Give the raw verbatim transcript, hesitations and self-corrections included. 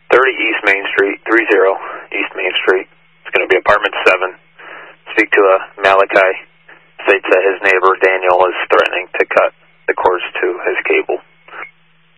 thirty East Main Street, three zero East Main Street. It's going to be apartment seven. Speak to uh, Malachi. Say to his neighbor, Danny.